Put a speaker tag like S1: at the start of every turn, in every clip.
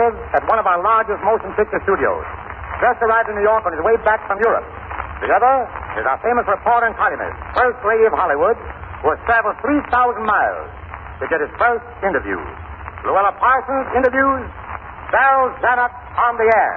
S1: lives at one of our largest motion picture studios. Just arrived in New York on his way back from Europe. The other is our famous reporter and columnist, First Lady of Hollywood, who has traveled 3,000 miles to get his first interview. Luella Parsons interviews Darryl Zanuck on the air.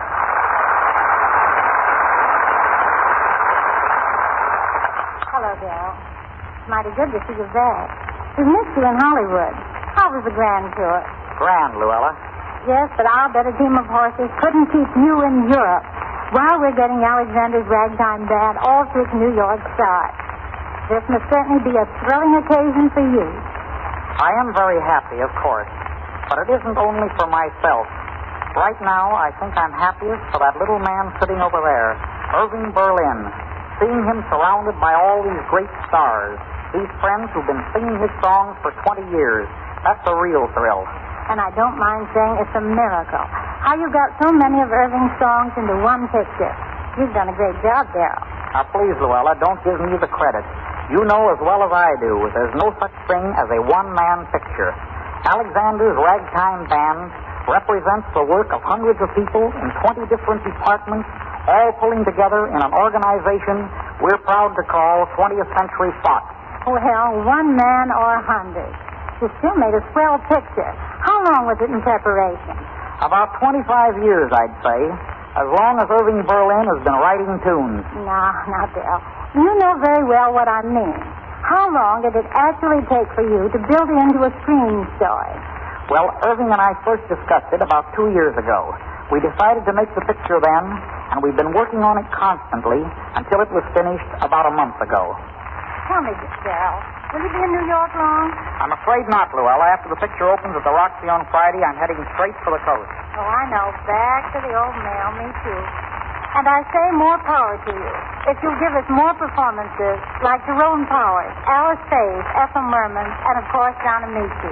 S2: Hello, Darryl. Mighty good to see you back. We missed you in Hollywood. How was the grand tour?
S3: Grand, Luella.
S2: Yes, but I'll bet a team of horses couldn't keep you in Europe while we're getting Alexander's Ragtime Band all to its New York start. This must certainly be a thrilling occasion for you.
S3: I am very happy, of course, but it isn't only for myself. Right now, I think I'm happiest for that little man sitting over there, Irving Berlin. Seeing him surrounded by all these great stars, these friends who've been singing his songs for 20 years, that's a real thrill.
S2: And I don't mind saying it's a miracle. How you got so many of Irving's songs into one picture. You've done a great job, Darryl.
S3: Now, please, Luella, don't give me the credit. You know as well as I do there's no such thing as a one-man picture. Alexander's Ragtime Band represents the work of hundreds of people in 20 different departments, all pulling together in an organization we're proud to call 20th Century Fox.
S2: Well, one man or 100. You still made a swell picture. How long was it in preparation?
S3: About 25 years, I'd say. As long as Irving Berlin has been writing tunes.
S2: Now, Bill, you know very well what I mean. How long did it actually take for you to build it into a screen story?
S3: Well, Irving and I first discussed it about 2 years ago. We decided to make the picture then, and we've been working on it constantly until it was finished about a month ago.
S2: Tell me, Darryl, will you be in New York long?
S3: I'm afraid not, Luella. After the picture opens at the Roxy on Friday, I'm heading straight for the coast.
S2: Oh, I know. Back to the old mill. Me too. And I say more power to you. If you'll give us more performances like Jerome Powers, Alice Faye, Ethel Merman, and, of course, John Amici.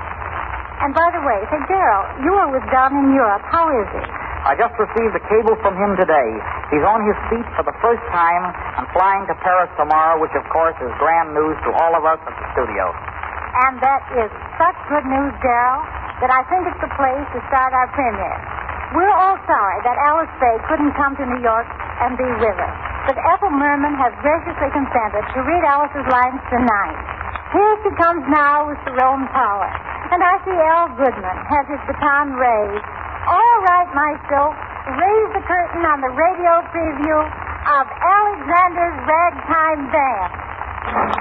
S2: And by the way, say, Darryl, you were with Don in Europe. How is he?
S3: I just received a cable from him today. He's on his feet for the first time and flying to Paris tomorrow, which, of course, is grand news to all of us at the studio.
S2: And that is such good news, Darryl, that I think it's the place to start our premiere. We're all sorry that Alice Faye couldn't come to New York and be with us, but Ethel Merman has graciously consented to read Alice's lines tonight. Here she comes now with Jerome Powers. And I see Al Goodman has his baton raised. All right, Maestro, raise the curtain on the radio preview of Alexander's Ragtime Band.